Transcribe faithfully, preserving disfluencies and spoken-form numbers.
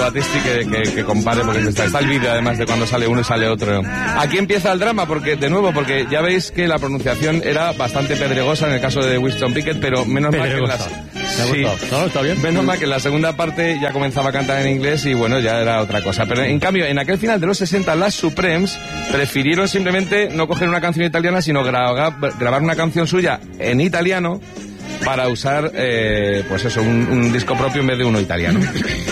Battisti que, que, que compare, porque está, está el vídeo además de cuando sale uno y sale otro. Aquí empieza el drama, porque de nuevo, porque ya veis que la pronunciación era bastante pedregosa en el caso de Winston Pickett, pero menos mal que en las... Sí. No, está bien. Menos mal que en la segunda parte ya comenzaba a cantar en inglés y bueno, ya era otra cosa. Pero en cambio, en aquel final de los sesenta, las Supremes prefirieron simplemente no coger una canción italiana, sino gra- grabar una canción suya en italiano para usar, eh, pues eso, un, un disco propio en vez de uno italiano.